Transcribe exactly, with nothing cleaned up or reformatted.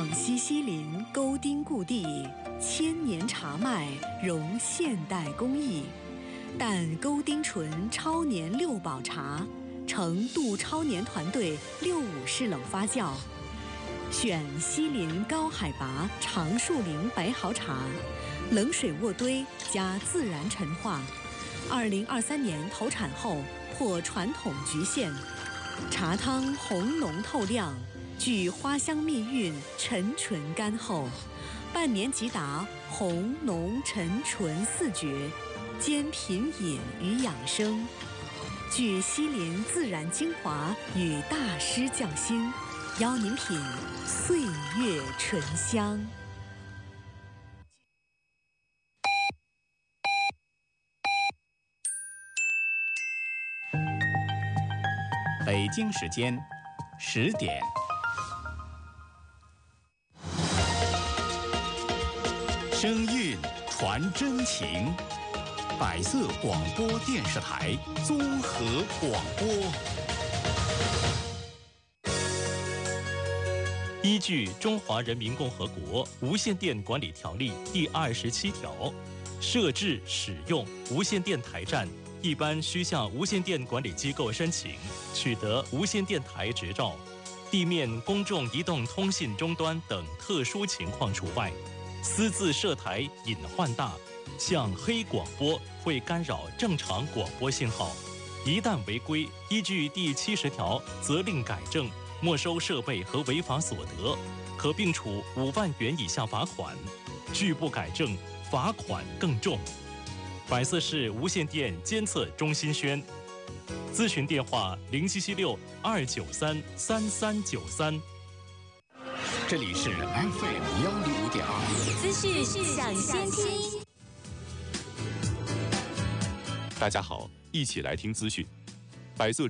广西西林沟丁故地，千年茶麦融现代工艺，但沟丁醇超年六保茶，成杜超年团队六五式冷发酵，选西林高海拔长树林白毫茶，冷水渥堆加自然陈化。二零二三年投产后破传统局限，茶汤红浓透亮，具花香蜜韵，沉醇甘厚，半年即达红浓沉醇四绝，兼品饮与养生，具西林自然精华与大师匠心，邀您品岁月醇香。 北京时间十点。声韵传真情，百色广播电视台综合广播。 依据《中华人民共和国无线电管理条例》第二十七条，设置使用无线电台站，一般需向无线电管理机构申请，取得无线电台执照。地面公众移动通信终端等特殊情况除外。私自设台隐患大，像黑广播会干扰正常广播信号，一旦违规，依据第七十条责令改正，没收设备和违法所得，可并处五万元以下罚款；拒不改正，罚款更重。百色市无线电监测中心宣，咨询电话零七七六二九三三三九三。 这里是 F M 幺零五点二， 资讯抢先听。 大家好，一起来听资讯。百色